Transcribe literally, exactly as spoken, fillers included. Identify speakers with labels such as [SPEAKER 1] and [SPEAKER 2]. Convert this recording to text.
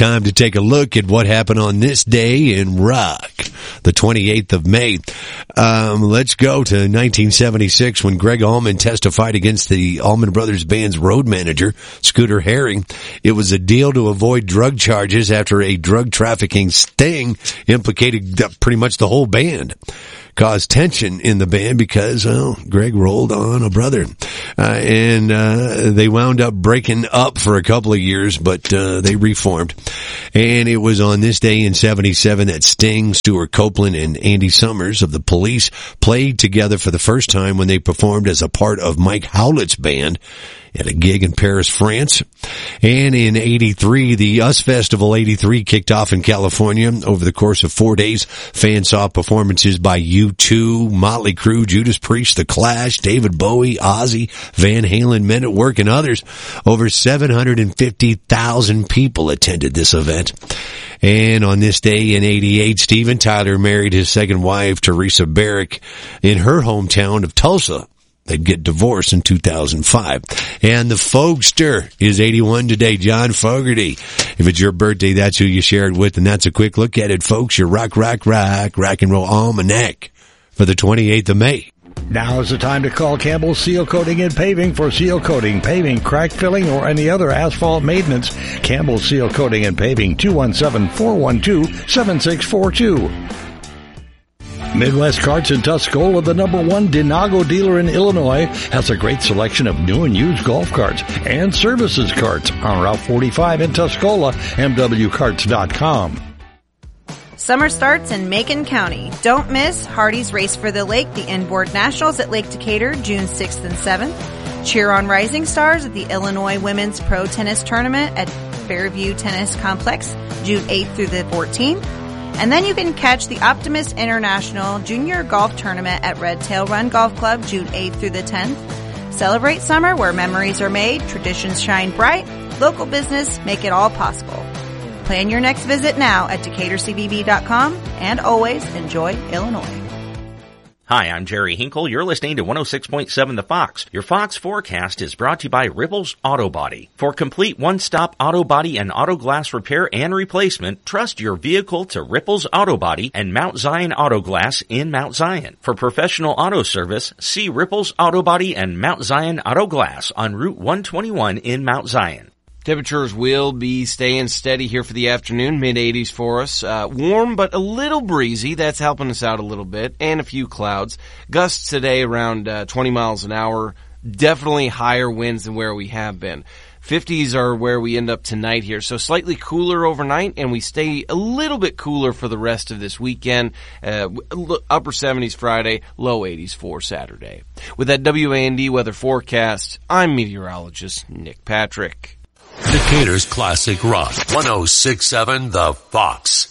[SPEAKER 1] time to take a look at what happened on this day in rock, the twenty-eighth of May. Um, let's go to nineteen seventy-six when Greg Allman testified against the Allman Brothers Band's road manager, Scooter Herring. It was a deal to avoid drug charges after a drug trafficking sting implicated pretty much the whole band. Caused tension in the band because, well, Greg rolled on a brother. Uh, and, uh, they wound up breaking up for a couple of years, but, uh, they reformed. And it was on this day in seventy-seven that Sting, Stuart Copeland, and Andy Summers of the Police played together for the first time when they performed as a part of Mike Howlett's band at a gig in Paris, France. And in eighty-three, the U S Festival eighty-three kicked off in California. Over the course of four days, fans saw performances by U two, Motley Crue, Judas Priest, The Clash, David Bowie, Ozzy, Van Halen, Men at Work, and others. Over seven hundred fifty thousand people attended this event. And on this day in eighty-eight, Steven Tyler married his second wife, Teresa Barrick, in her hometown of Tulsa. They'd get divorced in two thousand five. And the Folkster is eighty-one today, John Fogerty. If it's your birthday, that's who you share it with, and that's a quick look at it, folks. Your rock, rock, rock, rock and roll almanac for the twenty-eighth of May.
[SPEAKER 2] Now is the time to call Campbell Seal Coating and Paving for seal coating, paving, crack filling, or any other asphalt maintenance. Campbell Seal Coating and Paving, two one seven, four one two, seven six four two. Midwest Carts in Tuscola, the number one Denago dealer in Illinois, has a great selection of new and used golf carts and services carts on Route forty-five in Tuscola, m w carts dot com.
[SPEAKER 3] Summer starts in Macon County. Don't miss Hardy's Race for the Lake, the Inboard Nationals at Lake Decatur, June sixth and seventh. Cheer on Rising Stars at the Illinois Women's Pro Tennis Tournament at Fairview Tennis Complex, June eighth through the fourteenth. And then you can catch the Optimist International Junior Golf Tournament at Red Tail Run Golf Club, June eighth through the tenth. Celebrate summer where memories are made, traditions shine bright, local business make it all possible. Plan your next visit now at Decatur C B B dot com, and always enjoy Illinois.
[SPEAKER 4] Hi, I'm Jerry Hinkle. You're listening to one oh six point seven The Fox. Your Fox forecast is brought to you by Ripples Auto Body. For complete one-stop auto body and auto glass repair and replacement, trust your vehicle to Ripples Auto Body and Mount Zion Auto Glass in Mount Zion. For professional auto service, see Ripples Auto Body and Mount Zion Auto Glass on Route one twenty-one in Mount Zion.
[SPEAKER 5] Temperatures will be staying steady here for the afternoon, mid eighties for us. Uh, warm, but a little breezy. That's helping us out a little bit. And a few clouds. Gusts today around uh, twenty miles an hour. Definitely higher winds than where we have been. fifties are where we end up tonight here. So slightly cooler overnight, and we stay a little bit cooler for the rest of this weekend. Uh, upper seventies Friday, low eighties for Saturday. With that W A N D weather forecast, I'm meteorologist Nick Patrick.
[SPEAKER 6] Decatur's Classic Rock, one oh six point seven The Fox.